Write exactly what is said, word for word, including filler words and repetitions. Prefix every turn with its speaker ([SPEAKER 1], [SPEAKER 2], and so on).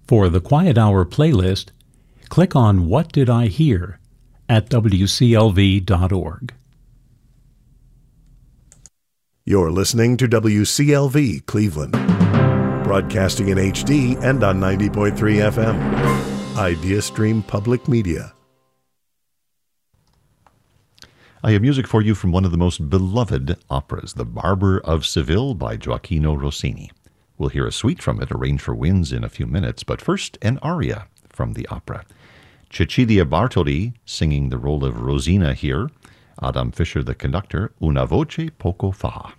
[SPEAKER 1] For the Quiet Hour playlist, click on What Did I Hear at W C L V dot org.
[SPEAKER 2] You're listening to W C L V Cleveland, broadcasting in H D and on ninety point three F M. IdeaStream Public Media.
[SPEAKER 3] I have music for you from one of the most beloved operas, The Barber of Seville by Gioachino Rossini. We'll hear a suite from it, arranged for winds, in a few minutes, but first an aria from the opera. Cecilia Bartoli singing the role of Rosina here, Adam Fischer the conductor, Una voce poco fa.